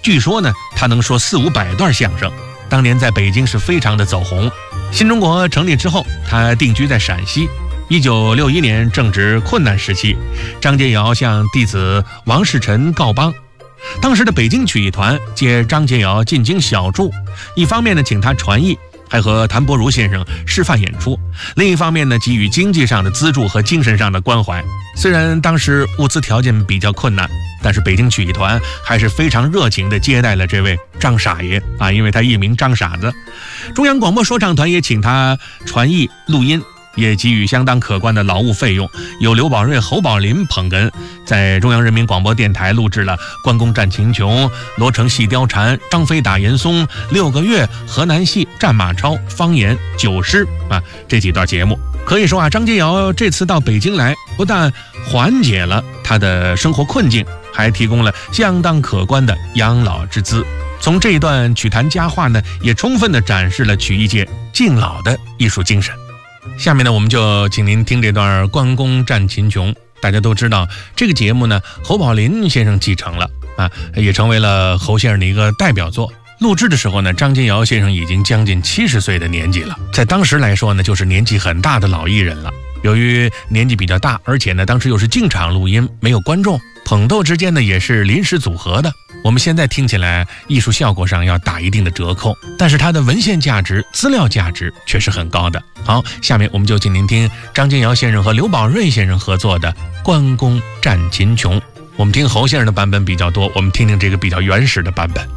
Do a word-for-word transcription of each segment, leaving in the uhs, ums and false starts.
据说呢，他能说四五百段相声，当年在北京是非常的走红。新中国成立之后，他定居在陕西。一九六一年正值困难时期，张节尧向弟子王世臣告邦。当时的北京曲艺团接张节尧进京小住，一方面呢请他传艺，还和谭伯如先生示范演出；另一方面呢给予经济上的资助和精神上的关怀。虽然当时物资条件比较困难，但是北京曲艺团还是非常热情地接待了这位张傻爷啊，因为他艺名张傻子。中央广播说唱团也请他传艺录音，也给予相当可观的劳务费用，有刘宝瑞、侯宝林捧哏，在中央人民广播电台录制了《关公战秦琼》、《罗成戏貂蝉》、《张飞打严嵩》、《六个月》、河南戏、战马超、方言、九诗啊这几段节目。可以说啊，张节尧这次到北京来，不但缓解了他的生活困境，还提供了相当可观的养老之资。从这一段曲坛佳话呢，也充分地展示了曲艺界敬老的艺术精神。下面呢，我们就请您听这段《关公战秦琼》。大家都知道，这个节目呢，侯宝林先生继承了啊，也成为了侯先生的一个代表作。录制的时候呢，张节尧先生已经将近七十岁的年纪了，在当时来说呢，就是年纪很大的老艺人了。由于年纪比较大，而且呢，当时又是进场录音，没有观众，捧逗之间呢也是临时组合的。我们现在听起来艺术效果上要打一定的折扣，但是它的文献价值、资料价值却是很高的。好，下面我们就请您听张节尧先生和刘宝瑞先生合作的《关公战秦琼》。我们听侯先生的版本比较多，我们听听这个比较原始的版本。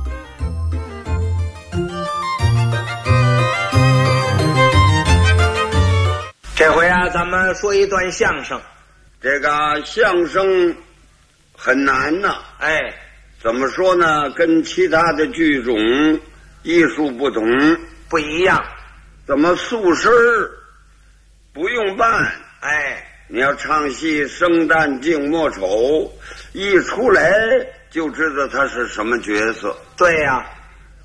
这回啊，咱们说一段相声。 这个相声很难呐、啊， 哎， 怎么说呢？跟其他的剧种艺术不同， 不一样。 怎么素身不用扮？ 哎， 你要唱戏生旦净末丑，一出来就知道他是什么角色。 对呀、啊，